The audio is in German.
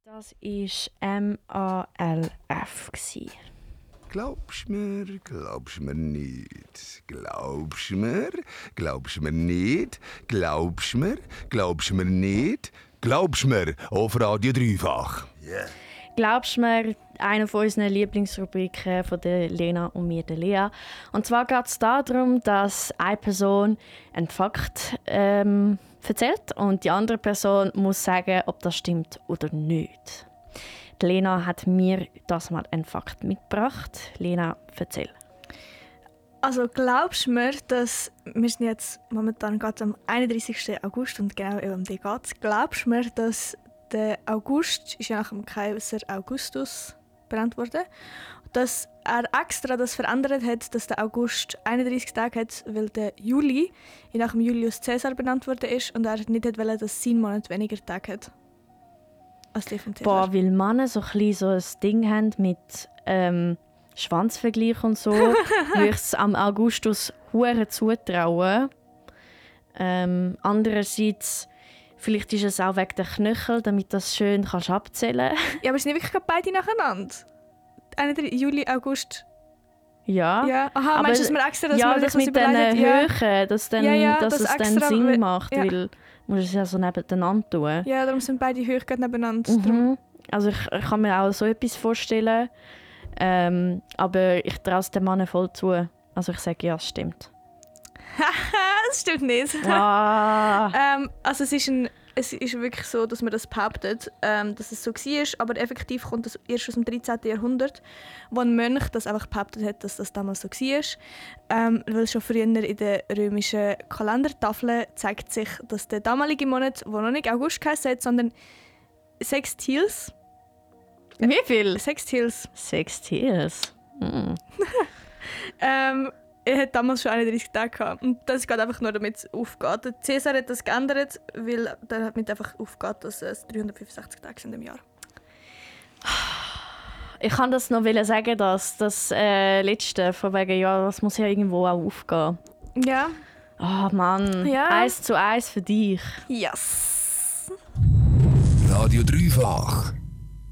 Das war MALF. Glaubst mir nicht? Glaubst mir nicht? Glaubst mir nicht? Glaubst mir auf Radio Dreifach. Yeah. Glaubst du mir, eine von unseren Lieblingsrubriken von der Lena und mir, der Lea. Und zwar geht es darum, dass eine Person einen Fakt erzählt und die andere Person muss sagen, ob das stimmt oder nicht. Die Lena hat mir das mal einen Fakt mitgebracht. Lena, erzähl. Also glaubst du mir, dass wir sind jetzt momentan gerade am 31. August und genau um den geht es. Glaubst du mir, dass der August ist ja nach dem Kaiser Augustus benannt wurde, dass er extra das verändert hat, dass der August 31 Tage hat, weil der Juli nach dem Julius Caesar benannt wurde ist und er nicht wollte, dass sein Monat weniger Tage hat als der von Caesar. Boah, weil Männer so ein Ding haben mit Schwanzvergleich und so, würde ich es am Augustus hure zutrauen. Andererseits, vielleicht ist es auch wegen der Knöchel, damit du das schön abzählen kannst. Ja, aber es sind nicht wirklich beide nacheinander. Juli, August. Ja. Ja. Aha, aber meinst du, dass wir extra, dass ja, man das sich mit was den überlegt? Höhen, dass, dann, dass das es dann extra, Sinn macht, ja. weil du musst es ja so nebeneinander tun. Ja, darum sind beide hoch nebeneinander. Mhm. Also ich kann mir auch so etwas vorstellen, aber ich traue es dem Mann voll zu. Also ich sage, ja, es stimmt. Das stimmt nicht. Ah. Also es ist wirklich so, dass man das behauptet, dass es so war, aber effektiv kommt das erst aus dem 13. Jahrhundert, wo ein Mönch das einfach behauptet hat, dass das damals so war. Weil schon früher in den römischen Kalendertafeln zeigt sich, dass der damalige Monat, der noch nicht August geheißen hat, sondern Sextils. Wie viel? Sextils. Sextils. Mm. Er hat damals schon 31 Tage gehabt. Und das geht einfach nur, damit es aufgeht. Der Caesar hat das geändert, weil damit einfach aufgeht, dass es 365 Tage sind im Jahr. Ich kann das noch sagen, dass das letzte von wegen, ja, das muss ja irgendwo auch aufgehen. Ja. Oh Mann, Ja. 1:1 für dich. Yes. Radio Dreifach.